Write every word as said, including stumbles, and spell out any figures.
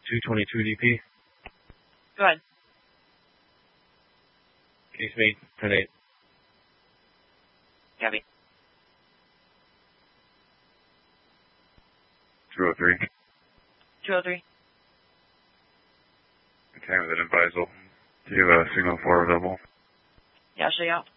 two twenty-two D P. Go ahead. Case mate, ten eight. Copy. two oh three. two oh three. Okay, with an advisal. Do you have a signal for available? Yeah, I'll show you out.